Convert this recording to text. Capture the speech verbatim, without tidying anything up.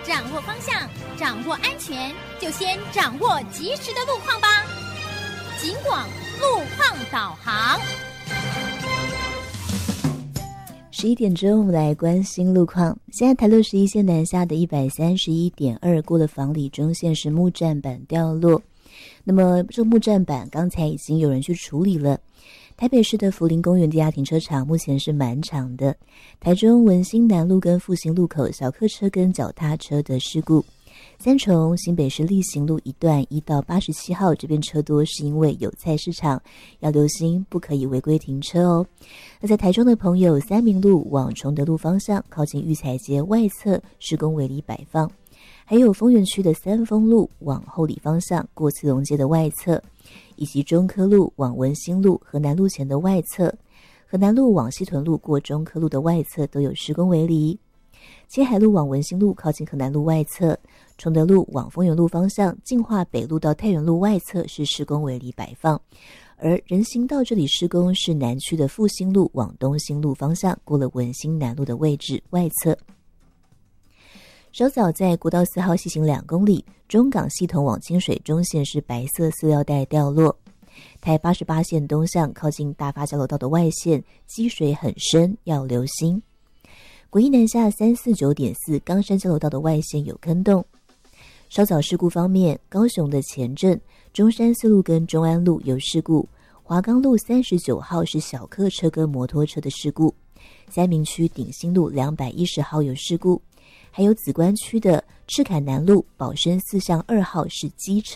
掌握方向，掌握安全，就先掌握及时的路况吧。警广路况导航。 十一点钟，我们来关心路况。现在台六十一线南下的一百三十一点二过了房里中线是木栈板掉落，那么这木栈板刚才已经有人去处理了。台北市的福林公园地下停车场目前是满场的。台中文心南路跟复兴路口小客车跟脚踏车的事故。三重新北市力行路一段一到八十七号这边车多，是因为有菜市场，要留心不可以违规停车哦。那在台中的朋友，三民路往崇德路方向靠近育才街外侧施工围篱摆放，还有丰原区的三丰路往后里方向过次隆街的外侧，以及中科路往文心路河南路前的外侧，河南路往西屯路过中科路的外侧都有施工围篱。青海路往文心路靠近河南路外侧，崇德路往丰原路方向进化北路到太原路外侧是施工围篱摆放，而人行道这里施工是南区的复兴路往东兴路方向过了文心南路的位置外侧。稍早在国道四号西行两公里，中港系统往清水中线是白色塑料袋掉落。台八十八线东向靠近大发交流道的外线积水很深，要留心。国一南下三四九点四冈山交流道的外线有坑洞。稍早事故方面，高雄的前镇中山四路跟中安路有事故，华冈路三十九号是小客车跟摩托车的事故，三民区鼎新路两百一十号有事故，还有梓官区的赤坎南路宝生四巷二号是机车